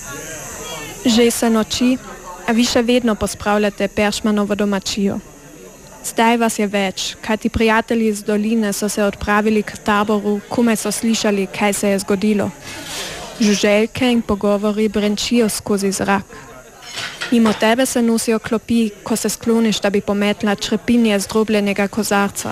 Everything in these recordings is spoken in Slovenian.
Že se noči, a vi še vedno pospravljate Peršmanovo domačijo. Zdaj vas je več, kajti prijatelji iz doline so se odpravili k taboru, komaj so slišali, kaj se je zgodilo. Žuželjke in pogovori brenčijo skozi zrak. Mimo tebe se nosijo klopi, ko se skloniš, da bi pometla črepinje zdrobljenega kozarca.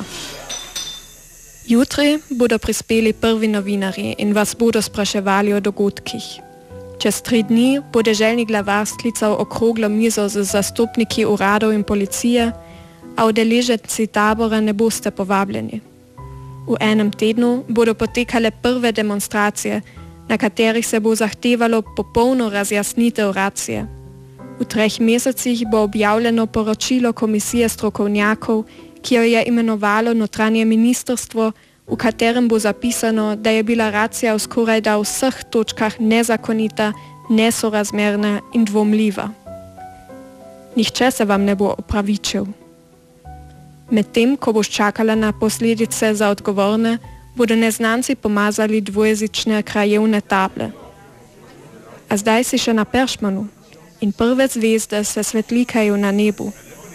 Jutri bodo prispeli prvi novinarji in vas bodo spraševali o dogodkih. Čez 3 dni bo deželni glavar sklical okroglo mizo z zastopniki uradov in policije, a udeleženci tabora ne boste povabljeni. V enem tednu bodo potekale prve demonstracije, na katerih se bo zahtevalo popolno razjasnitev racije. V 3 mesecih bo objavljeno poročilo komisije strokovnjakov, ki jo je imenovalo notranje ministrstvo, v katerem bo zapisano, da je bila racija v skorajda vseh točkah nezakonita, nesorazmerna in dvomljiva. Nihče se vam ne bo opravičil. Medtem, ko boš čakala na posledice za odgovorne, bodo neznanci pomazali dvojezične krajevne table. A zdaj si še na Peršmanu in prve zvezde se svetlikajo na nebu.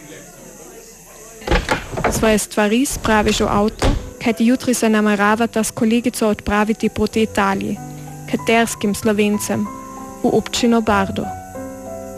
Svoje stvari spraviš v avto, kajti jutri se nameravata s kolegico odpraviti proti Italiji, k terskim Slovencem, v občino Bardo.